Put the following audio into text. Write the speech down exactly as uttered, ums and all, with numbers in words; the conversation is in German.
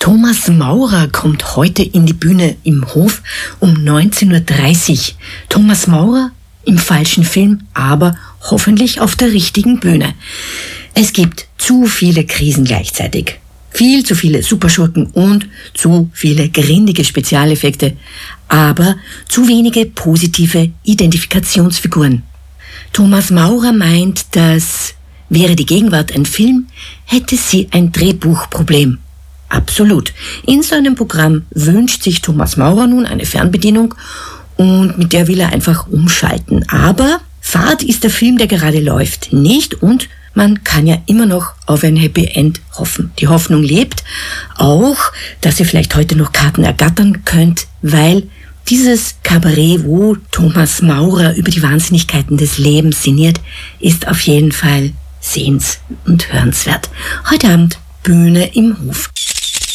Thomas Maurer kommt heute in die Bühne im Hof um neunzehn Uhr dreißig. Thomas Maurer im falschen Film, aber hoffentlich auf der richtigen Bühne. Es gibt zu viele Krisen gleichzeitig. Viel zu viele Superschurken und zu viele grindige Spezialeffekte, aber zu wenige positive Identifikationsfiguren. Thomas Maurer meint, dass wäre die Gegenwart ein Film, hätte sie ein Drehbuchproblem. Absolut. In seinem Programm wünscht sich Thomas Maurer nun eine Fernbedienung und mit der will er einfach umschalten. Aber Fahrt ist der Film, der gerade läuft, nicht, und man kann ja immer noch auf ein Happy End hoffen. Die Hoffnung lebt auch, dass ihr vielleicht heute noch Karten ergattern könnt, weil dieses Kabarett, wo Thomas Maurer über die Wahnsinnigkeiten des Lebens sinniert, ist auf jeden Fall sehens- und hörenswert. Heute Abend Bühne im Hof.